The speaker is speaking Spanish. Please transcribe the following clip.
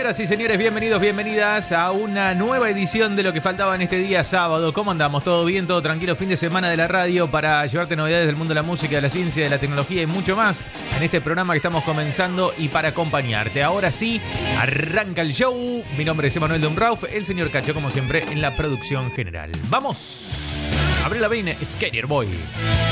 Señoras y señores, bienvenidos, bienvenidas a una nueva edición de Lo que faltaba en este día sábado. ¿Cómo andamos? ¿Todo bien? ¿Todo tranquilo? Fin de semana de la radio para llevarte novedades del mundo de la música, de la ciencia, de la tecnología y mucho más en este programa que estamos comenzando y para acompañarte. Ahora sí, arranca el show. Mi nombre es Emanuel Dunrauf, el señor Cacho, como siempre, en la producción general. ¡Vamos! Abre la veina, Skater Boy.